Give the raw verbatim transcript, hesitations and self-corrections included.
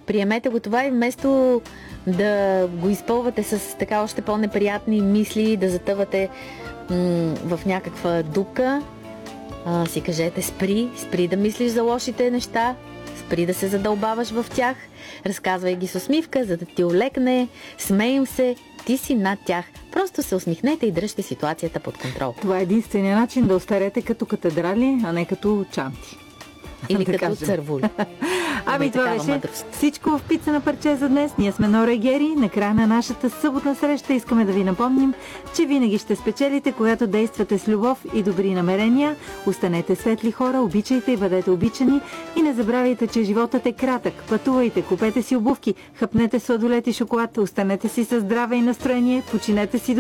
Приемете го това и вместо да го изпълвате с така още по-неприятни мисли, да затъвате м- в някаква дупка, а, си кажете спри, спри да мислиш за лошите неща, спри да се задълбаваш в тях, разказвай ги с усмивка, за да ти олекне, смеем се, ти си над тях. Просто се усмихнете и дръжте ситуацията под контрол. Това е единствения начин да остарете като катедрали, а не като чанти. Или да като кажем. цървули. Ами това беше мъдрост. всичко в Пица на парче за днес. Ние сме Нора и Гери. На края на нашата съботна среща искаме да ви напомним, че винаги ще спечелите, когато действате с любов и добри намерения. Останете светли хора, обичайте и бъдете обичани. И не забравяйте, че животът е кратък. Пътувайте, купете си обувки, хъпнете сладолет и шоколад, останете си със здраве и настроение, починете си